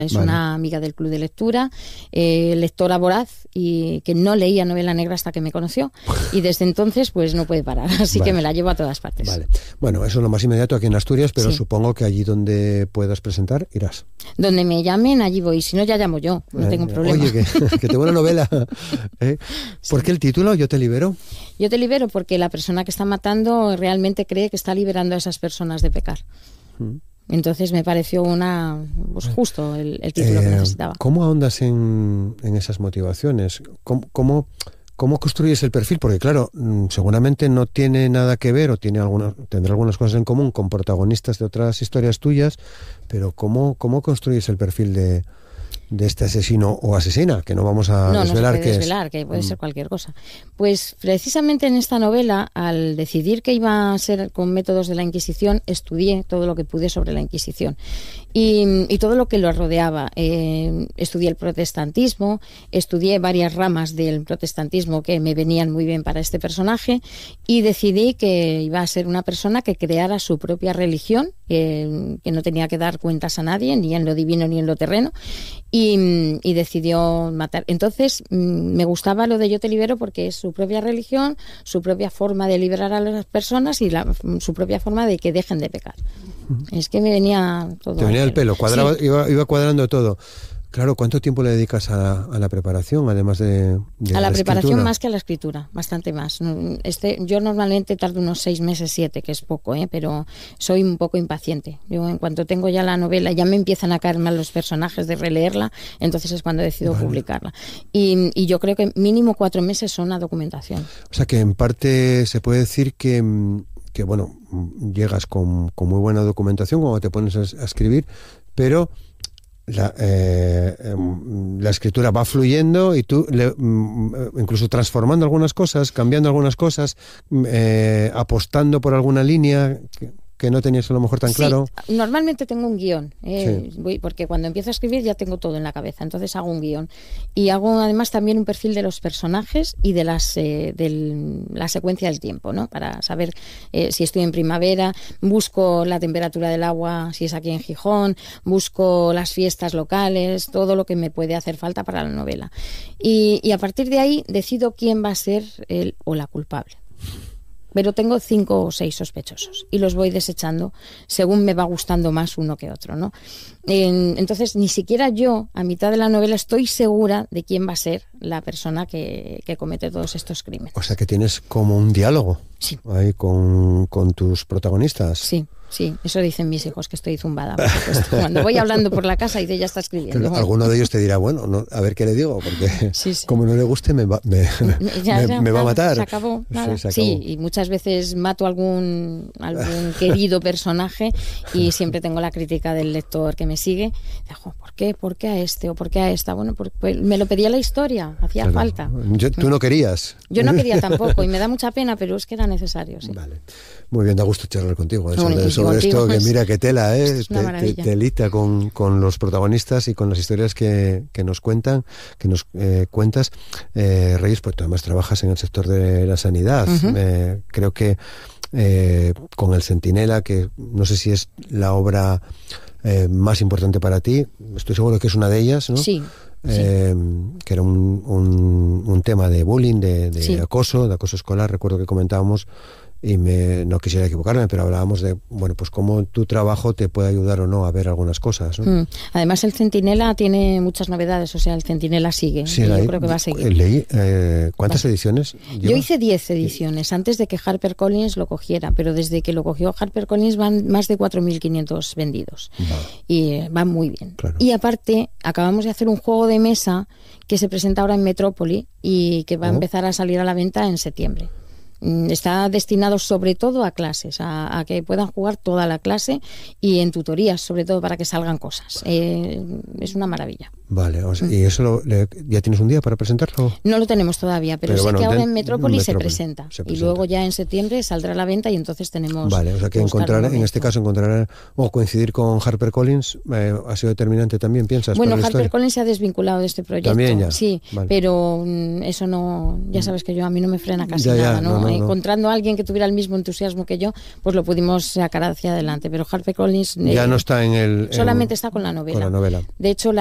Es una amiga del club de lectura, lectora voraz y que no leía novela negra hasta que me conoció y desde entonces pues no puede parar, así que me la llevo a todas partes. Vale. Bueno, eso es lo más inmediato aquí en Asturias, pero supongo que allí donde puedas presentar irás. Donde me llamen, allí voy, si no ya llamo yo, no tengo problema. Oye, que tengo una novela. ¿Por qué el título? Yo te libero. Yo te libero porque la persona que está matando realmente cree que está liberando a esas personas de pecar. Entonces me pareció justo el título que necesitaba. ¿Cómo ahondas en esas motivaciones? ¿Cómo construyes el perfil? Porque claro, seguramente no tiene nada que ver o tendrá algunas cosas en común con protagonistas de otras historias tuyas, pero ¿cómo construyes el perfil de este asesino o asesina? Que no vamos a desvelar qué es. No, desvelar, que puede ser cualquier cosa. Pues precisamente en esta novela, al decidir que iba a ser con métodos de la Inquisición, estudié todo lo que pude sobre la Inquisición y todo lo que lo rodeaba. Estudié el protestantismo, estudié varias ramas del protestantismo que me venían muy bien para este personaje y decidí que iba a ser una persona que creara su propia religión, que no tenía que dar cuentas a nadie, ni en lo divino ni en lo terreno, y decidió matar. Entonces me gustaba lo de Yo te libero porque es su propia religión, su propia forma de liberar a las personas y su propia forma de que dejen de pecar. Es que me venía todo. Te venía el pelo, cuadraba, iba cuadrando todo. Claro, ¿cuánto tiempo le dedicas a la preparación, además de a la preparación escritura? Más que a la escritura, bastante más. Yo normalmente tardo unos 6 meses, 7, que es poco, pero soy un poco impaciente. Yo en cuanto tengo ya la novela, ya me empiezan a caer mal los personajes de releerla, entonces es cuando decido publicarla. Y yo creo que mínimo 4 meses son la documentación. O sea que en parte se puede decir que bueno, llegas con muy buena documentación cuando te pones a escribir, pero la escritura va fluyendo y tú incluso transformando algunas cosas, cambiando algunas cosas, apostando por alguna línea que no tenías a lo mejor tan claro. Normalmente tengo un guión, porque cuando empiezo a escribir ya tengo todo en la cabeza, entonces hago un guión. Y hago además también un perfil de los personajes y de la secuencia del tiempo, ¿no? Para saber si estoy en primavera, busco la temperatura del agua, si es aquí en Gijón, busco las fiestas locales, todo lo que me puede hacer falta para la novela. Y a partir de ahí decido quién va a ser el o la culpable. Pero tengo 5 o 6 sospechosos y los voy desechando según me va gustando más uno que otro, ¿no? Entonces ni siquiera yo a mitad de la novela estoy segura de quién va a ser la persona que comete todos estos crímenes. O sea que tienes como un diálogo ahí con tus protagonistas. Sí, eso dicen mis hijos, que estoy zumbada, por supuesto. Cuando voy hablando por la casa y ella está escribiendo. Pero alguno de ellos te dirá, bueno, no, a ver qué le digo, porque como no le guste me va a matar. Se acabó. Se acabó. Sí, y muchas veces mato algún querido personaje y siempre tengo la crítica del lector que me sigue. Digo, ¿por qué? ¿Por qué a este? ¿O por qué a esta? Bueno, pues me lo pedía la historia, hacía falta. Tú no querías. Yo no quería tampoco y me da mucha pena, pero es que era necesario, sí. Vale. Muy bien, da gusto charlar contigo sobre esto, que mira qué tela, telita con los protagonistas y con las historias que nos cuentas. Reyes, pues tú además trabajas en el sector de la sanidad. Creo que con El Centinela, que no sé si es la obra más importante para ti, estoy seguro que es una de ellas, ¿no? Sí. Que era un tema de bullying, de acoso escolar, recuerdo que comentábamos. Y no quisiera equivocarme, pero hablábamos de, bueno, pues cómo tu trabajo te puede ayudar o no a ver algunas cosas, ¿no? Además, el Centinela tiene muchas novedades, o sea, el Centinela sigue. Sí, yo creo que va a seguir. Leí, ¿cuántas ediciones lleva? Yo hice 10 ediciones antes de que HarperCollins lo cogiera, pero desde que lo cogió HarperCollins van más de 4.500 vendidos. Y van muy bien. Claro. Y aparte, acabamos de hacer un juego de mesa que se presenta ahora en Metrópoli y que va a empezar a salir a la venta en septiembre. Está destinado sobre todo a clases, a que puedan jugar toda la clase y en tutorías, sobre todo para que salgan cosas. Es una maravilla. Vale, o sea, ¿y eso ya tienes un día para presentarlo? No lo tenemos todavía, pero sé que ahora en Metrópoli se presenta. Y luego ya en septiembre saldrá a la venta y entonces tenemos... Vale, o sea que en este caso encontrar o coincidir con HarperCollins ha sido determinante también, ¿piensas? Bueno, HarperCollins se ha desvinculado de este proyecto. También ya. Sí, vale. Pero eso no... Ya sabes que a mí no me frena casi nada, ¿no? encontrando a alguien que tuviera el mismo entusiasmo que yo, pues lo pudimos sacar hacia adelante. Pero HarperCollins ya no está en el... solamente está con la novela. Con la novela. De hecho,